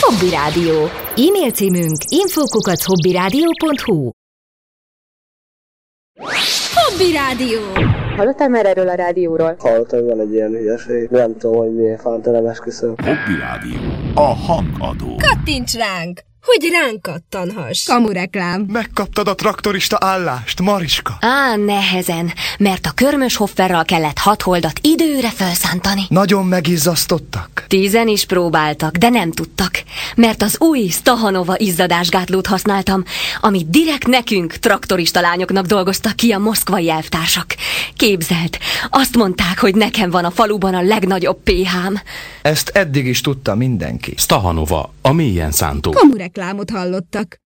Hobby Rádió. E-mail címünk info@hobbyradio.hu. Hobby Rádió. Hallottál már erről a rádióról? Hallottam, van egy ilyen hülyeség. Nem tudom, hogy miért fánt, nem esküszöm. Hobby Rádió. A hangadó. Kattints ránk, hogy ránk kattanhass. Kamureklám. Megkaptad a traktorista állást, Mariska. Á, nehezen, mert a körmös hofferral kellett 6 holdat időre felszántani. Nagyon megizzasztottak. 10 is próbáltak, de nem tudtak, mert az új Stahanova izzadásgátlót használtam, amit direkt nekünk, traktorista lányoknak dolgoztak ki a moszkvai elvtársak. Képzeld, azt mondták, hogy nekem van a faluban a legnagyobb pH-m. Ezt eddig is tudta mindenki. Stahanova, a mélyen szántó. Kamureklámot hallottak.